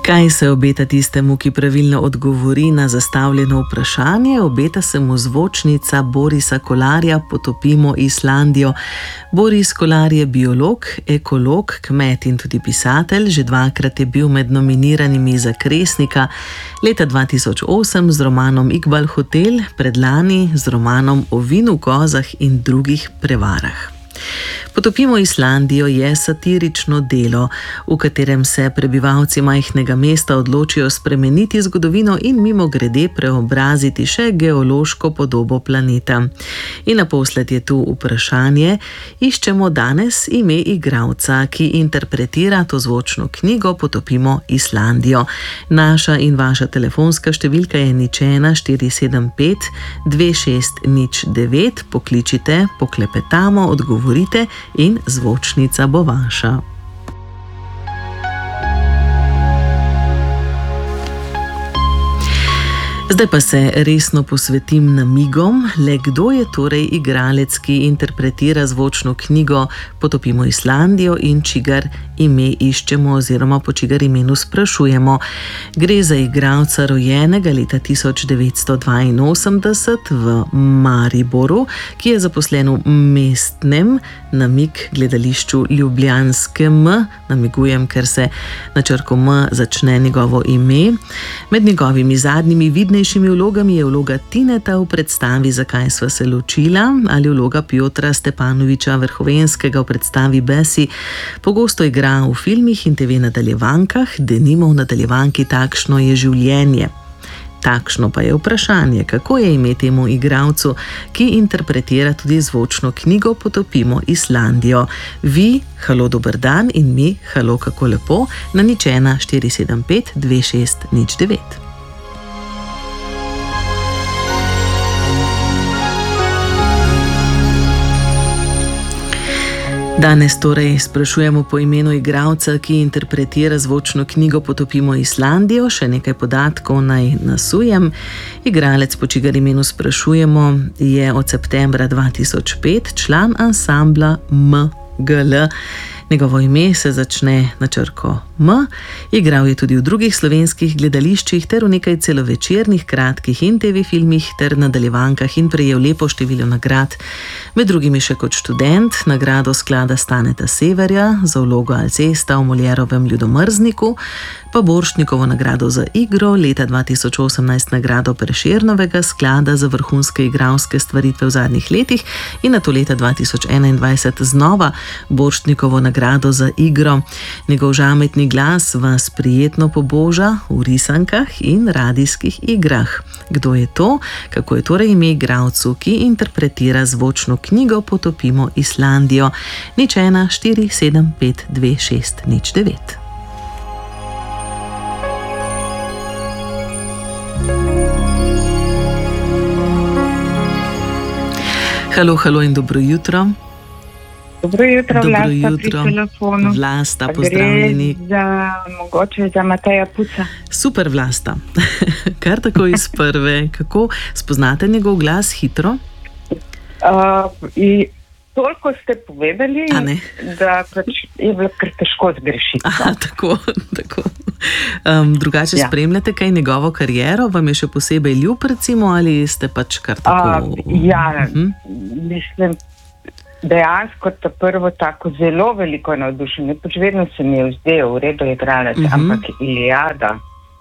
Kaj se obeta tistemu, ki pravilno odgovori na zastavljeno vprašanje? Obeta se mu zvočnica Borisa Kolarja Potopimo Islandijo. Boris Kolar je biolog, ekolog, kmet in tudi pisatelj. Že dvakrat je bil med nominiranimi za Kresnika, leta 2008 z romanom Iqbal Hotel, predlani z romanom O vinu, kozah in drugih prevarah. Potopimo Islandijo je satirično delo, v katerem se prebivalci majhnega mesta odločijo spremeniti zgodovino in mimogrede preobraziti še geološko podobo planeta. In naposled je tu vprašanje, iščemo danes ime igralca, ki interpretira to zvočno knjigo Potopimo Islandijo. Naša in vaša telefonska številka je 01475 2609. Pokličite, poklepetamo, odgovorite in zvočnica bo vaša. Zdaj pa se resno posvetim namigom. Le kdo je torej igralec, ki interpretira zvočno knjigo Potopimo Islandijo in čigar ime iščemo oziroma po čigar imenu sprašujemo? Gre za igralca rojenega leta 1982 v Mariboru, ki je zaposlen v mestnem namig gledališču ljubljanskem. Namigujem, ker se na črko M začne njegovo ime. Med njegovimi zadnjimi vidnejšimi vlogami je vloga Tineta v predstavi Zakaj sva se ločila ali vloga Pjotra Stepanoviča Verhovenskega v predstavi Besi. Pogosto igra v filmih in TV nadaljevankah, denimo v nadaljevanki Takšno je življenje. Takšno pa je vprašanje, kako je ime temu igralcu, ki interpretira tudi zvočno knjigo Potopimo Islandijo. Vi, halo, dober dan, in mi, halo, kako lepo, na 01475 2609. Danes torej sprašujemo po imenu igralca, ki interpretira zvočno knjigo Potopimo Islandijo. Še nekaj podatkov naj nasujem. Igralec, po čigar imenu sprašujemo, je od septembra 2005 član ansambla MGL. Njegovo ime se začne na črko M. Igral je tudi v drugih slovenskih gledališčih ter v nekaj celovečernih, kratkih in TV filmih ter nadaljevankah in prejel lepo število nagrad. Med drugimi še kot študent nagrado sklada Staneta Severja za vlogo Alcesta v Molierovem Ljudomrzniku, pa Borštnikovo nagrado za igro, leta 2018 nagrado Prešernovega sklada za vrhunske igralske stvaritve v zadnjih letih in nato leta 2021 znova Borštnikovo nagrado za igro. Njegov žametni glas vas prijetno poboža v risankah in radijskih igrah. Kdo je to? Kako je torej ime igralcu, ki interpretira zvočno knjigo Potopimo Islandijo? 01475 2609. Halo, halo in dobro jutro. Dobro jutro, Dobro Vlasta jutro. pri telefonu. Vlasta, pozdravljeni. Gre mogoče za Mateja Puca. Super, Vlasta. Kar tako iz prve. Kako spoznate njegov glas hitro? Toliko ste povedali, da pač je bilo kar težko zgrešiti. Aha, tako. Drugače spremljate kaj njegovo kariero? Vam je še posebej ljub, recimo, ali ste pač kar tako? Mislim, dejansko to prvo tako zelo veliko navdušenje. Pač vedno se mi je vzdel, v redu je igralec, ampak Iliada,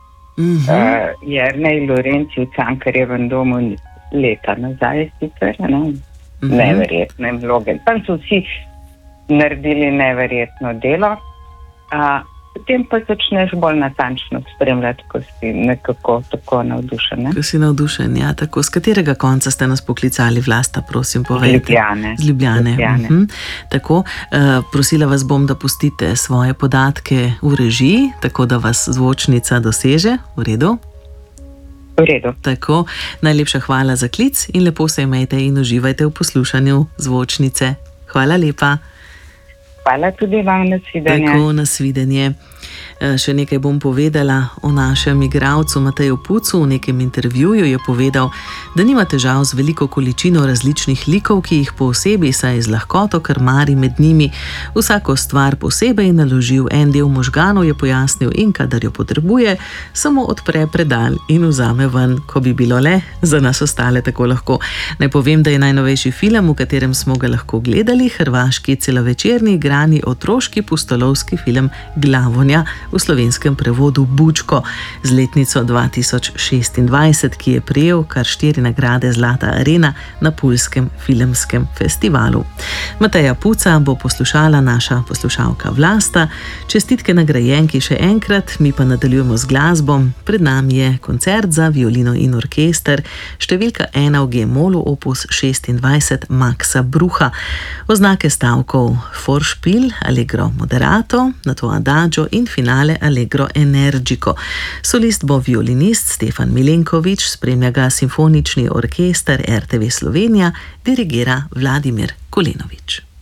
Jernej Lorenci v Cankarjevem domu leta nazaj, sicer, neverjetne vloge. Tam so vsi naredili neverjetno delo, potem pa začneš bolj natančno spremljati, ko si nekako tako navdušen. Ko si navdušen, ja, tako. Z katerega konca ste nas poklicali, Vlasta, prosim, povejte? Z Ljubljane. Tako, prosila vas bom, da pustite svoje podatke v režiji, tako da vas zvočnica doseže. V redu? V redu. Tako, najlepša hvala za klic in lepo se imejte in uživajte v poslušanju zvočnice. Hvala lepa. Hvala tudi vam, nasvidenje. Tako, nasvidenje. Še nekaj bom povedala o našem igralcu Mateju Pucu. V nekem intervjuju je povedal, da nima težav z veliko količino različnih likov, ki jih posebej, saj z lahkoto krmari med njimi. Vsako stvar posebej naloži v en del možganov, je pojasnil, in kadar jo potrebuje, samo odpre predal in vzame ven, ko bi bilo le za nas ostale tako lahko. Naj povem, da je najnovejši film, v katerem smo ga lahko gledali, hrvaški celovečerni igrani otroški pustolovski film Glavonja, v slovenskem prevodu Bučko, z letnico 2026, ki je prejel kar 4 nagrade Zlata arena na Puljskem filmskem festivalu. Mateja Puca bo poslušala naša poslušalka Vlasta. Čestitke nagrajenki še enkrat, mi pa nadaljujemo z glasbo. Pred nami je koncert za violino in orkester, številka 1 v G-molu, opus 26 Maxa Brucha. Oznake stavkov Vorspiel, Allegro moderato, nato Adagio in finale Allegro energico. Solist bo violinist Stefan Milenkovič, spremlja ga simfonični orkester RTV Slovenija, dirigira Vladimir Kolenovič.